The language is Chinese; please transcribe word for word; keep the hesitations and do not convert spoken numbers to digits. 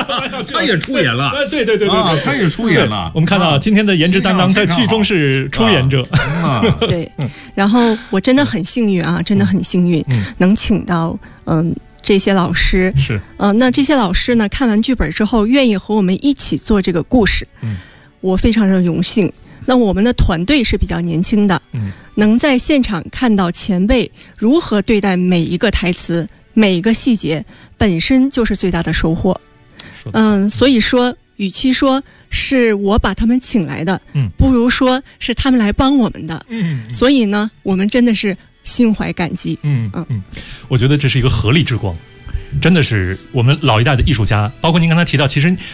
他也出演了， 对对对对啊，他也出演了。 我们看到今天的颜值担当在剧中是出演者。 对，然后我真的很幸运啊，真的很幸运，能请到嗯。这些老师是， 呃，那这些老师呢，看完剧本之后，愿意和我们一起做这个故事，嗯，我非常的荣幸。那我们的团队是比较年轻的，嗯，能在现场看到前辈如何对待每一个台词、每一个细节，本身就是最大的收获。嗯，所以说，与其说是我把他们请来的，嗯，不如说是他们来帮我们的，嗯，所以呢，我们真的是心怀感激。 嗯嗯嗯，我觉得这是一个合力之光，真的是我们老一代的艺术家，包括您刚才提到，其实